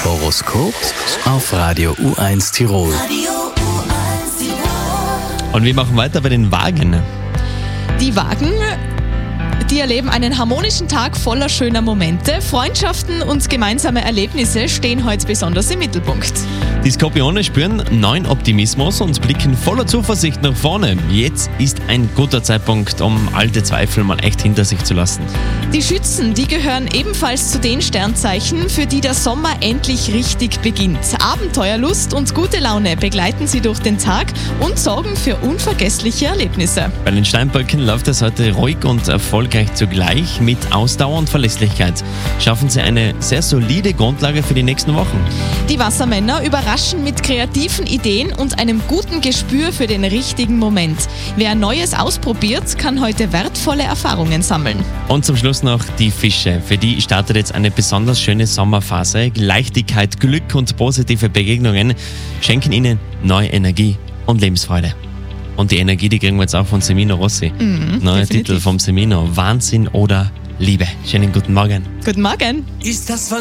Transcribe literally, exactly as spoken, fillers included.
Horoskop auf Radio U eins Tirol. Und wir machen weiter bei den Wagen. Die Wagen, die erleben einen harmonischen Tag voller schöner Momente. Freundschaften und gemeinsame Erlebnisse stehen heute besonders im Mittelpunkt. Die Skorpione spüren neuen Optimismus und blicken voller Zuversicht nach vorne. Jetzt ist ein guter Zeitpunkt, um alte Zweifel mal echt hinter sich zu lassen. Die Schützen, die gehören ebenfalls zu den Sternzeichen, für die der Sommer endlich richtig beginnt. Abenteuerlust und gute Laune begleiten sie durch den Tag und sorgen für unvergessliche Erlebnisse. Bei den Steinböcken läuft es heute ruhig und erfolgreich zugleich. Mit Ausdauer und Verlässlichkeit schaffen sie eine sehr solide Grundlage für die nächsten Wochen. Die Wassermänner überraschen mit kreativen Ideen und einem guten Gespür für den richtigen Moment. Wer Neues ausprobiert, kann heute wertvolle Erfahrungen sammeln. Und zum Schluss noch die Fische. Für die startet jetzt eine besonders schöne Sommerphase. Leichtigkeit, Glück und positive Begegnungen schenken ihnen neue Energie und Lebensfreude. Und die Energie, die kriegen wir jetzt auch von Semino Rossi. Mhm, Neuer definitiv. Titel vom Semino. Wahnsinn oder Liebe. Schönen guten Morgen. Guten Morgen. Ist das